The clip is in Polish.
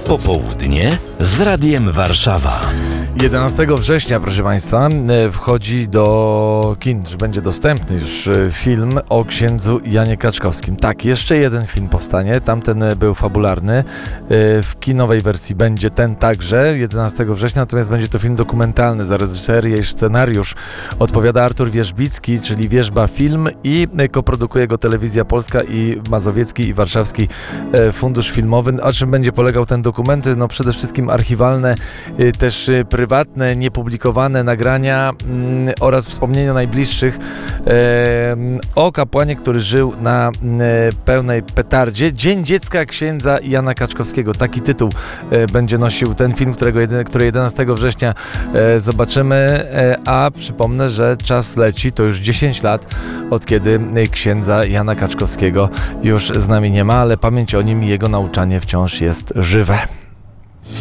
Popołudnie z Radiem Warszawa. 11 września, proszę Państwa, wchodzi do kin, że będzie dostępny już film o księdzu Janie Kaczkowskim. Tak, jeszcze jeden film powstanie, tamten był fabularny, w kinowej wersji będzie ten także 11 września, natomiast będzie to film dokumentalny. Za reżyserię i scenariusz odpowiada Artur Wierzbicki, czyli Wierzba Film, i koprodukuje go Telewizja Polska i Mazowiecki i Warszawski Fundusz Filmowy. O czym będzie polegał ten dokument? No przede wszystkim archiwalne, też prywatne, niepublikowane nagrania oraz wspomnienia najbliższych o kapłanie, który żył na pełnej petardzie. Dzień Dziecka księdza Jana Kaczkowskiego. Taki tytuł będzie nosił ten film, który 11 września zobaczymy, a przypomnę, że czas leci, to już 10 lat od kiedy księdza Jana Kaczkowskiego już z nami nie ma, ale pamięć o nim i jego nauczanie wciąż jest żywe.